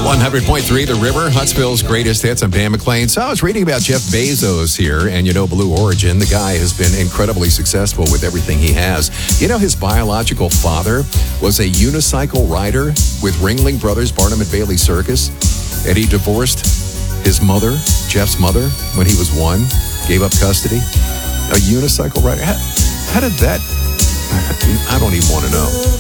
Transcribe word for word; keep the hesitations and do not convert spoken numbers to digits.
one hundred point three The River, Huntsville's greatest hits. I'm Dan McClain. So I was reading about Jeff Bezos here, and you know Blue Origin. The guy has been incredibly successful with everything he has. You know, his biological father was a unicycle rider with Ringling Brothers, Barnum and Bailey Circus, and he divorced his mother, Jeff's mother, when he was one, gave up custody. A unicycle rider. How, how did that... I don't even want to know.